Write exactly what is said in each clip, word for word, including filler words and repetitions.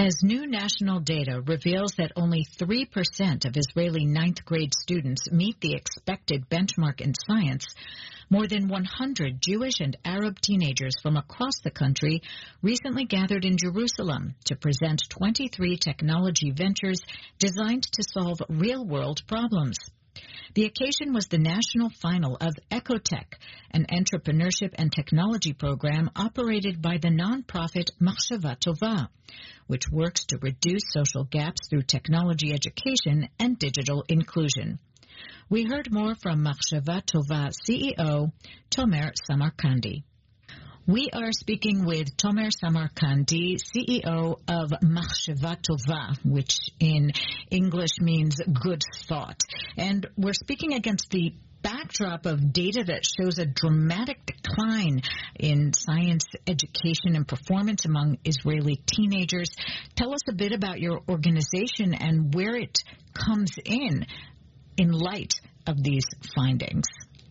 As new national data reveals that only three percent of Israeli ninth grade students meet the expected benchmark in science, more than one hundred Jewish and Arab teenagers from across the country recently gathered in Jerusalem to present twenty-three technology ventures designed to solve real-world problems. The occasion was the national final of Ecotech, an entrepreneurship and technology program operated by the nonprofit Machshava Tova, which works to reduce social gaps through technology education and digital inclusion. We heard more from Machshava Tova C E O Tomer Samarkandi. We are speaking with Tomer Samarkandi, C E O of Machshava Tova, which in English means good thought. And we're speaking against the backdrop of data that shows a dramatic decline in science education and performance among Israeli teenagers. Tell us a bit about your organization and where it comes in in light of these findings.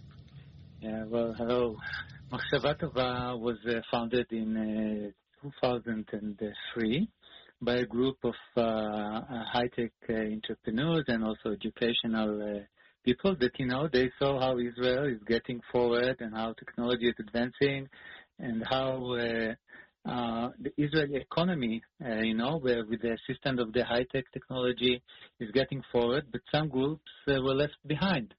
Yeah, well, hello. Machshava Tova was uh, founded in uh, two thousand three by a group of uh, high-tech uh, entrepreneurs and also educational uh, people that, you know, they saw how Israel is getting forward and how technology is advancing and how uh, uh, the Israeli economy, uh, you know, where with the assistance of the high-tech technology is getting forward, but some groups uh, were left behind.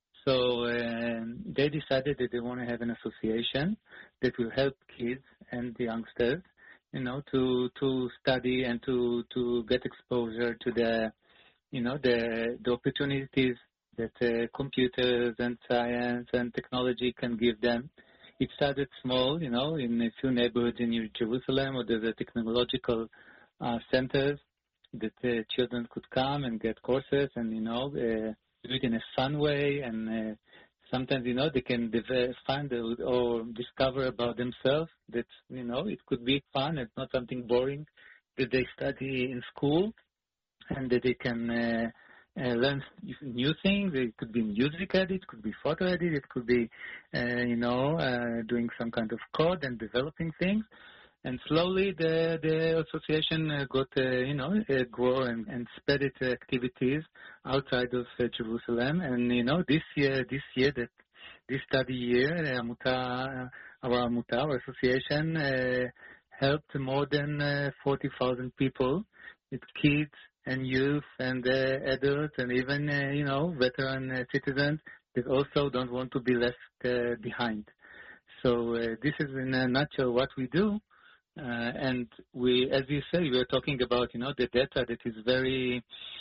So um, they decided that they want to have an association that will help kids and the youngsters, you know, to to study and to, to get exposure to the, you know, the the opportunities that uh, computers and science and technology can give them. It started small, you know, in a few neighborhoods in New Jerusalem, where there's a technological uh, centers that uh, children could come and get courses and, you know, uh, do it in a fun way, and uh, sometimes, you know, they can develop, find or discover about themselves that, you know, it could be fun. It's not something boring that they study in school, and that they can uh, uh, learn new things. It could be music edit, it could be photo edit, it could be, uh, you know, uh, doing some kind of code and developing things. And slowly the the association uh, got, uh, you know, uh, grow and, and spread its activities outside of uh, Jerusalem. And, you know, this year, this year, that this study year, uh, Amuta, our Amuta, our association, uh, helped more than uh, forty thousand people, with kids and youth and uh, adults and even, uh, you know, veteran uh, citizens that also don't want to be left uh, behind. So uh, this is in a nutshell what we do. Uh, and we, as you say, we are talking about, you know, the data that is very,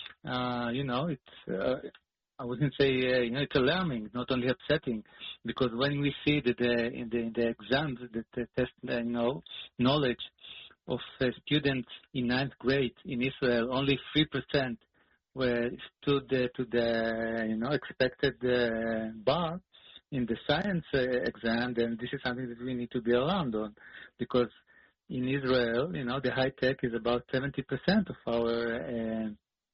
uh, you know, it's, uh, I wouldn't say, uh, you know, it's alarming, not only upsetting, because when we see that the, in the, in the exams that the test, uh, you know, knowledge of uh, students in ninth grade in Israel, only three percent were stood uh, to the, you know, expected uh, bar in the science uh, exam, then this is something that we need to be alarmed on, because in Israel, you know, the high tech is about seventy percent of our uh,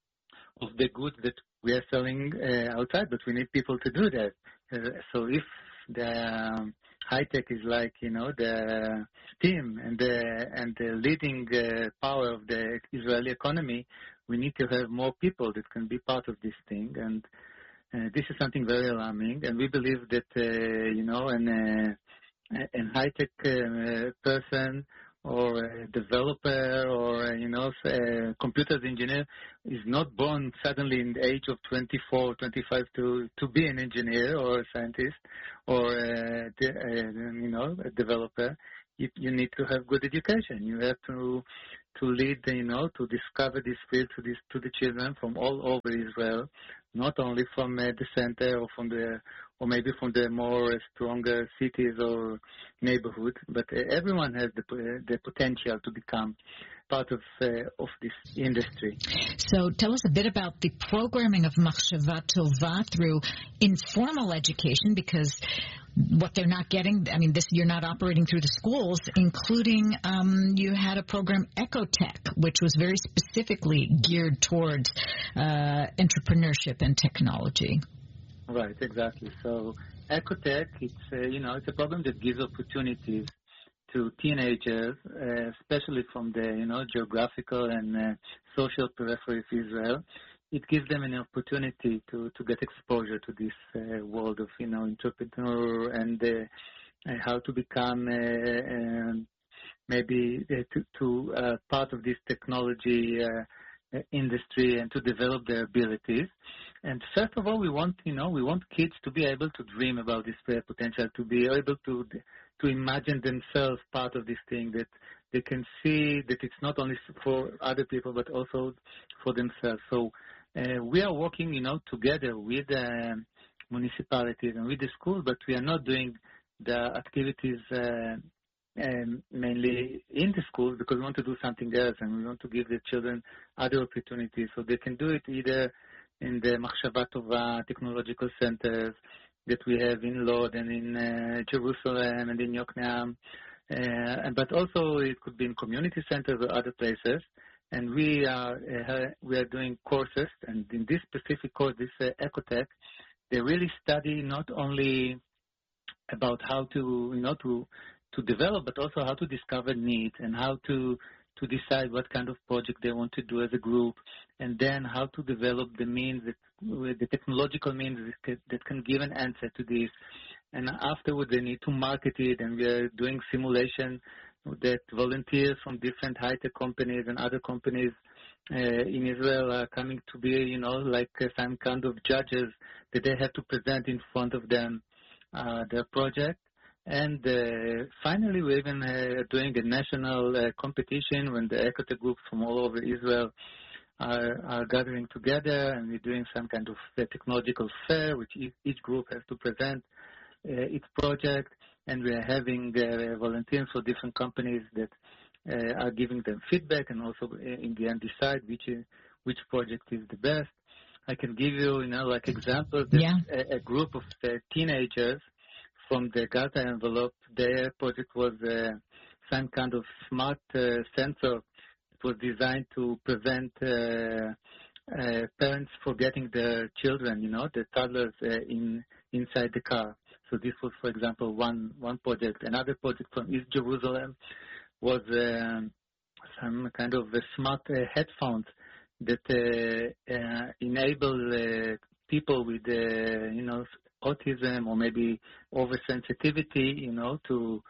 of the goods that we are selling uh, outside, but we need people to do that. Uh, so if the um, high tech is like, you know, the steam and the and the leading uh, power of the Israeli economy, we need to have more people that can be part of this thing. And uh, this is something very alarming. And we believe that, uh, you know, an uh, an high tech uh, person or a developer or, you know, a computers engineer is not born suddenly in the age of twenty-four, twenty-five to, to be an engineer or a scientist or, a, a, you know, a developer. You, you need to have good education. You have to to lead, you know, to discover this field to, this, to the children from all over Israel, not only from uh, the center or from the or maybe from the more stronger cities or neighborhood, but uh, everyone has the uh, the potential to become part of uh, of this industry. So tell us a bit about the programming of Machshava Tova through informal education, because what they're not getting, I mean, this you're not operating through the schools, including um, you had a program, Ecotech, which was very specifically geared towards uh, entrepreneurship and technology. Right, exactly. So Ecotech, it's uh, you know, it's a program that gives opportunities to teenagers, uh, especially from the you know geographical and uh, social periphery of Israel. It gives them an opportunity to, to get exposure to this uh, world of you know entrepreneur and uh, how to become uh, um, maybe uh, to, to uh, part of this technology uh, industry and to develop their abilities. And first of all, we want you know we want kids to be able to dream about this uh, potential, to be able to to imagine themselves part of this thing, that they can see that it's not only for other people but also for themselves. So uh, we are working you know together with uh, municipalities and with the school, but we are not doing the activities uh, um, mainly in the schools because we want to do something else and we want to give the children other opportunities so they can do it either in the Machshava Tova technological centers that we have in Lod and in uh, Jerusalem and in Yokneam, uh, but also it could be in community centers or other places. And we are uh, we are doing courses, and in this specific course, this uh, Ecotech, they really study not only about how to you know to to develop, but also how to discover needs and how to to decide what kind of project they want to do as a group, and then how to develop the means, that, the technological means that can, that can give an answer to this. And afterward, they need to market it, and we are doing simulation that volunteers from different high-tech companies and other companies uh, in Israel are coming to be, you know, like uh, some kind of judges that they have to present in front of them uh, their project. And uh, finally, we're even uh, doing a national uh, competition when the Ecotech groups from all over Israel are, are gathering together, and we're doing some kind of uh, technological fair, which each, each group has to present uh, its project, and we are having uh, volunteers for different companies that uh, are giving them feedback and also uh, in the end decide which uh, which project is the best. I can give you, you know, like examples that yeah. a, a group of uh, teenagers from the Gaza envelope, their project was uh, some kind of smart uh, sensor. It was designed to prevent uh, uh, parents forgetting their children, you know, the toddlers uh, in inside the car. So this was, for example, one one project. Another project from East Jerusalem was uh, some kind of uh, smart uh, headphones that uh, uh, enable uh, people with, uh, you know, autism or maybe oversensitivity, you know, to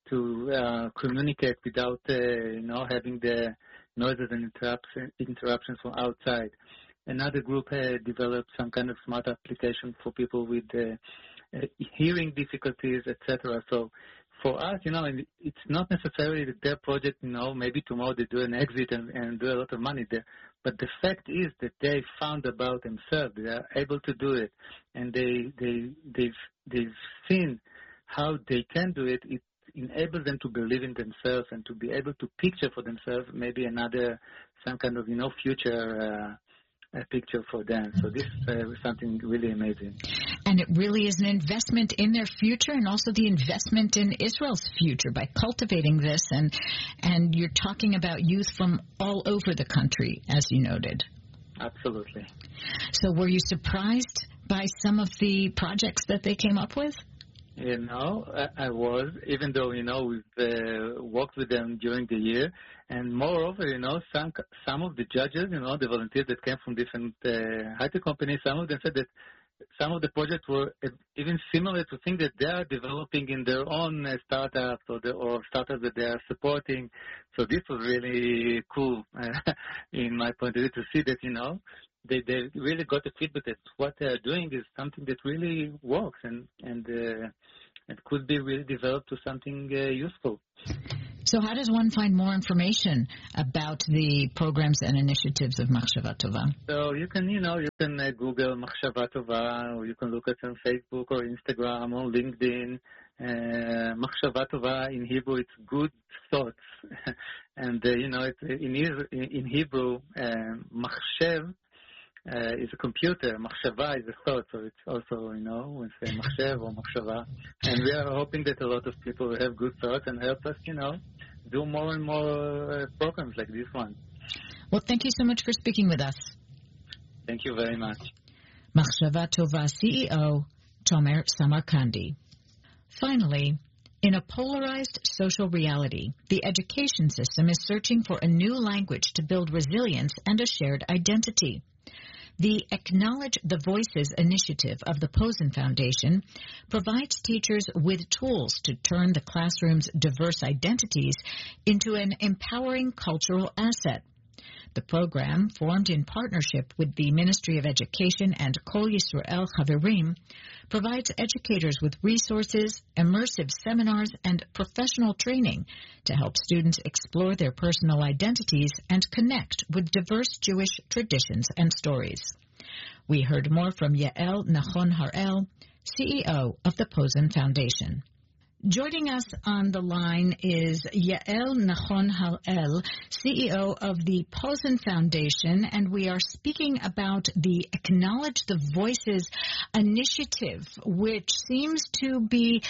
to uh, communicate without, uh, you know, having the noises and interruption, interruptions from outside. Another group uh, developed some kind of smart application for people with uh, uh, hearing difficulties, et cetera. So for us, you know, it's not necessarily that their project, you know, maybe tomorrow they do an exit and, and do a lot of money there. But the fact is that they found about themselves. They are able to do it, and they they they've they've seen how they can do it. It enables them to believe in themselves and to be able to picture for themselves maybe another some kind of you know future uh, a picture for them. So this uh, was something really amazing. And it really is an investment in their future and also the investment in Israel's future by cultivating this. And and you're talking about youth from all over the country, as you noted. Absolutely. So were you surprised by some of the projects that they came up with? You know, I, I was, even though, you know, we've uh, worked with them during the year. And moreover, you know, some some of the judges, you know, the volunteers that came from different uh, high-tech companies, some of them said that some of the projects were even similar to things that they are developing in their own uh, startups or, the, or startups that they are supporting. So this was really cool, uh, in my point of view, to see that, you know, they, they really got the feedback that what they are doing is something that really works and, and uh, it could be really developed to something uh, useful. So how does one find more information about the programs and initiatives of Machshava Tova? So you can, you know, you can uh, Google Machshava Tova, or you can look at it on Facebook or Instagram or LinkedIn. Uh, Machshava Tova in Hebrew, it's good thoughts. and, uh, you know, it's, in, in Hebrew, uh, Machshev uh, is a computer. Machshava is a thought. So it's also, you know, we say Machshev or Machshava. And we are hoping that a lot of people will have good thoughts and help us, you know, do more and more uh, programs like this one. Well, thank you so much for speaking with us. Thank you very much. Machshava Tova C E O, Tomer Samarkandi. Finally, In a polarized social reality, the education system is searching for a new language to build resilience and a shared identity. The Acknowledge the Voices initiative of the Posen Foundation provides teachers with tools to turn the classroom's diverse identities into an empowering cultural asset. The program, formed in partnership with the Ministry of Education and Kol Yisrael Chaverim, provides educators with resources, immersive seminars, and professional training to help students explore their personal identities and connect with diverse Jewish traditions and stories. We heard more from Yael Nachon-Harel, C E O of the Posen Foundation. Joining us on the line is Yael Nachon-Harel, C E O of the Posen Foundation, and we are speaking about the Acknowledge the Voices initiative, which seems to be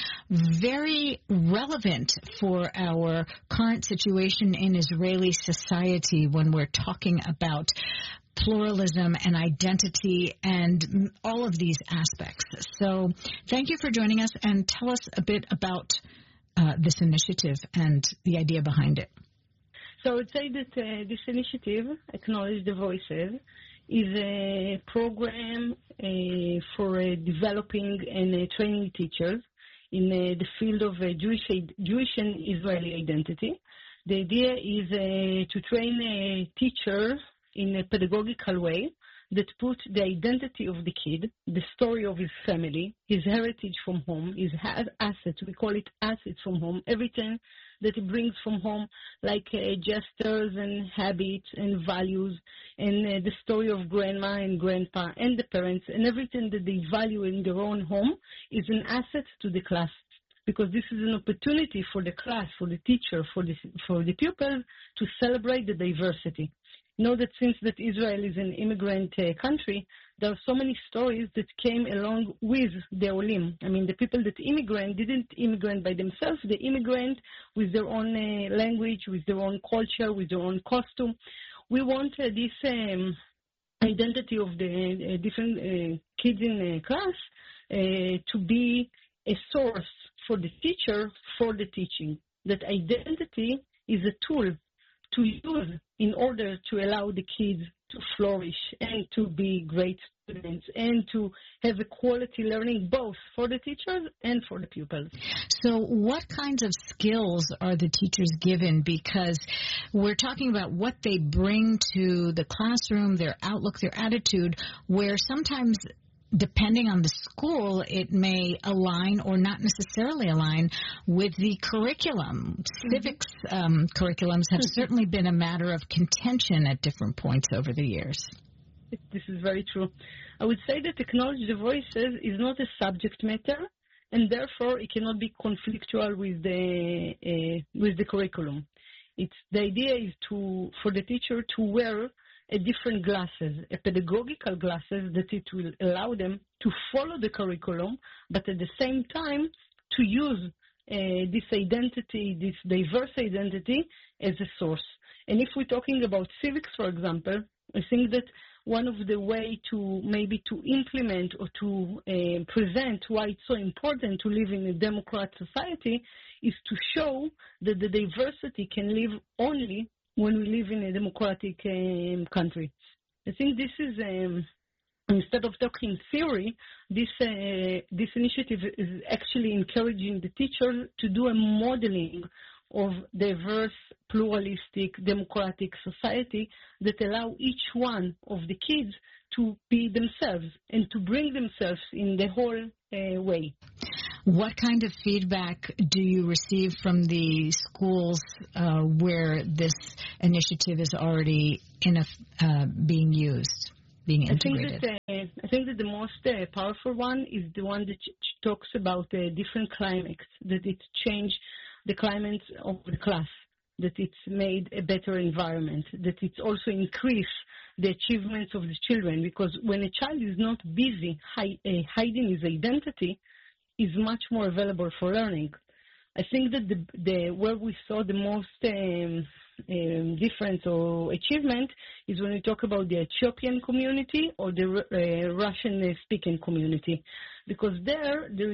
very relevant for our current situation in Israeli society when we're talking about pluralism and identity and all of these aspects. So thank you for joining us, and tell us a bit about uh, this initiative and the idea behind it. So I would say that uh, this initiative, Acknowledge the Voices, is a program uh, for uh, developing and uh, training teachers in uh, the field of uh, Jewish, Jewish and Israeli identity. The idea is uh, to train uh, teachers in a pedagogical way that put the identity of the kid, the story of his family, his heritage from home, his ha- assets, we call it assets from home, everything that he brings from home, like uh, gestures and habits and values, and uh, the story of grandma and grandpa and the parents, and everything that they value in their own home is an asset to the class. Because this is an opportunity for the class, for the teacher, for the, for the pupils to celebrate the diversity. Know that since that Israel is an immigrant uh, country, there are so many stories that came along with the Olim. I mean, the people that immigrant didn't immigrant by themselves. They immigrant with their own uh, language, with their own culture, with their own costume. We want uh, this um, identity of the uh, different uh, kids in uh, class uh, to be a source for the teacher for the teaching. That identity is a tool to use in order to allow the kids to flourish and to be great students and to have a quality learning both for the teachers and for the pupils. So what kinds of skills are the teachers given? Because we're talking about what they bring to the classroom, their outlook, their attitude, where sometimes depending on the school, it may align or not necessarily align with the curriculum. Mm-hmm. Civics um, curriculums have mm-hmm. certainly been a matter of contention at different points over the years. This is very true. I would say that Acknowledge the Voices is not a subject matter, and therefore it cannot be conflictual with the uh, with the curriculum. It's the idea is to for the teacher to wear a different glasses, a pedagogical glasses that it will allow them to follow the curriculum, but at the same time to use uh, this identity, this diverse identity as a source. And if we're talking about civics, for example, I think that one of the way to maybe to implement or to uh, present why it's so important to live in a democratic society is to show that the diversity can live only when we live in a democratic um, country. I think this is, um, instead of talking theory, this uh, this initiative is actually encouraging the teachers to do a modeling of diverse, pluralistic, democratic society that allow each one of the kids to be themselves and to bring themselves in the whole uh, way. What kind of feedback do you receive from the schools uh, where this initiative is already in a, uh, being used, being integrated? I think that, uh, I think that the most uh, powerful one is the one that ch- talks about uh, different climates, that it's changed the climate of the class, that it's made a better environment, that it's also increased the achievements of the children, because when a child is not busy hi- uh, hiding his identity, is much more available for learning. I think that the, the where we saw the most um, um, difference or achievement is when we talk about the Ethiopian community or the uh, Russian-speaking community, because there there is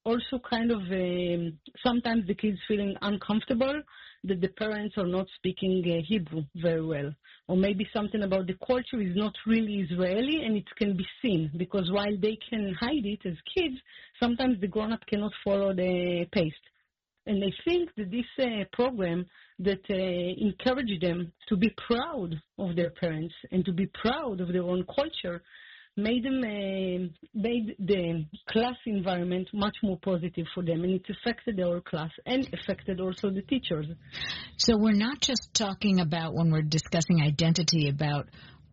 also kind of um, sometimes the kids feeling uncomfortable that the parents are not speaking uh, Hebrew very well. Or maybe something about the culture is not really Israeli and it can be seen, because while they can hide it as kids, sometimes the grown-up cannot follow the pace. And I think that this uh, program that uh, encourages them to be proud of their parents and to be proud of their own culture made them uh, made the class environment much more positive for them, and it affected our class and affected also the teachers. So we're not just talking about, when we're discussing identity, about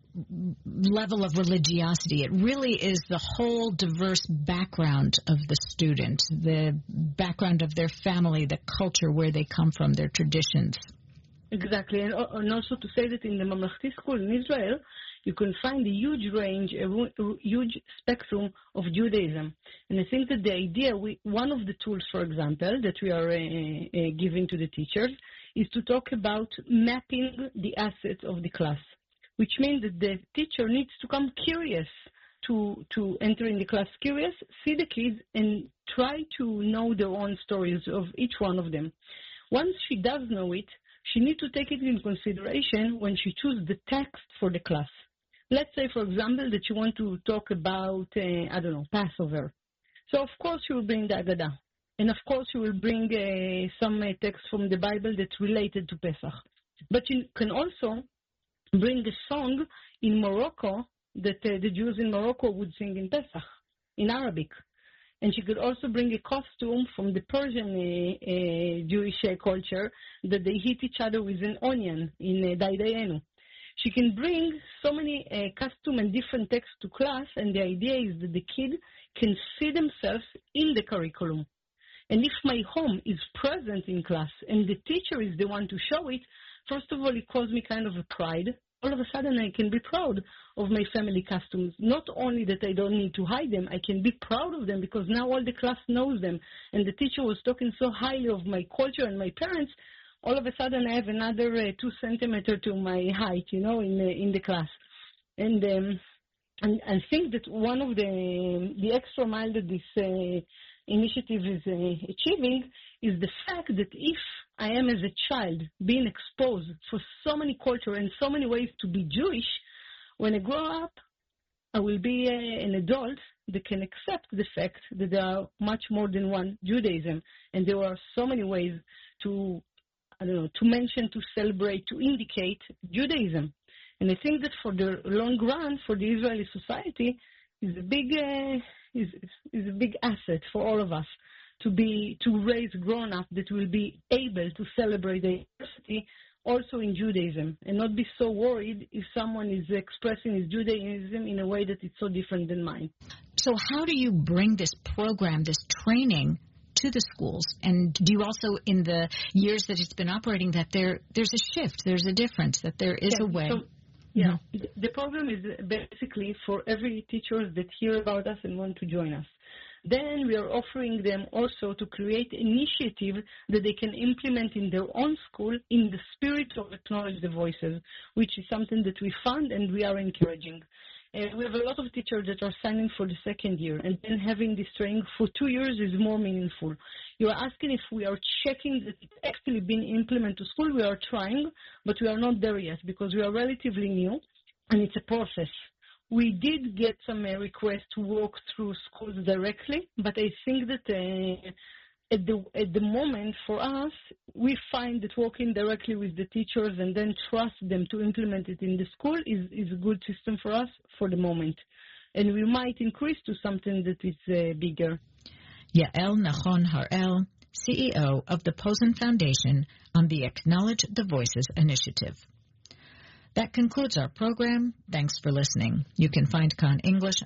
level of religiosity. It really is the whole diverse background of the student, the background of their family, the culture, where they come from, their traditions. Exactly, and, and also to say that in the Mamlechti school in Israel, you can find a huge range, a huge spectrum of Judaism. And I think that the idea, we, one of the tools, for example, that we are uh, uh, giving to the teachers is to talk about mapping the assets of the class, which means that the teacher needs to come curious to, to enter in the class curious, see the kids, and try to know their own stories of each one of them. Once she does know it, she needs to take it into consideration when she chooses the text for the class. Let's say, for example, that you want to talk about, uh, I don't know, Passover. So, of course, you will bring the Agadah. And, of course, you will bring uh, some uh, text from the Bible that's related to Pesach. But you can also bring a song in Morocco that uh, the Jews in Morocco would sing in Pesach, in Arabic. And she could also bring a costume from the Persian uh, uh, Jewish uh, culture that they hit each other with an onion in uh, Daidayenu. She can bring so many uh, costume and different texts to class, and the idea is that the kid can see themselves in the curriculum. And if my home is present in class and the teacher is the one to show it, first of all, it causes me kind of a pride. All of a sudden, I can be proud of my family costumes. Not only that I don't need to hide them, I can be proud of them because now all the class knows them. And the teacher was talking so highly of my culture and my parents, all of a sudden I have another uh, two centimeter to my height, you know, in the, in the class. And, um, and I think that one of the, the extra mile that this uh, initiative is uh, achieving is the fact that if I am as a child being exposed for so many cultures and so many ways to be Jewish, when I grow up, I will be uh, an adult that can accept the fact that there are much more than one Judaism, and there are so many ways to, I don't know, to mention, to celebrate, to indicate Judaism. And I think that for the long run, for the Israeli society, is a big uh, is is a big asset for all of us to be to raise grown-up that will be able to celebrate diversity also in Judaism and not be so worried if someone is expressing his Judaism in a way that is so different than mine. So how do you bring this program, this training, to the schools? And do you also, in the years that it's been operating, that there there's a shift, there's a difference, that there is yeah, a way? So, yeah, mm-hmm. The program is basically for every teacher that hear about us and want to join us. Then we are offering them also to create initiative that they can implement in their own school in the spirit of Acknowledge the Voices, which is something that we fund and we are encouraging. Uh, we have a lot of teachers that are signing for the second year, and then having this training for two years is more meaningful. You are asking if we are checking that it's actually been implemented to school. We are trying, but we are not there yet because we are relatively new, and it's a process. We did get some uh, requests to walk through schools directly, but I think that uh, at the at the moment for us, we find that working directly with the teachers and then trust them to implement it in the school is, is a good system for us for the moment. And we might increase to something that is uh, bigger. Yael Nachon Harel, C E O of the Posen Foundation on the Acknowledge the Voices initiative. That concludes our program. Thanks for listening. You can find Kan English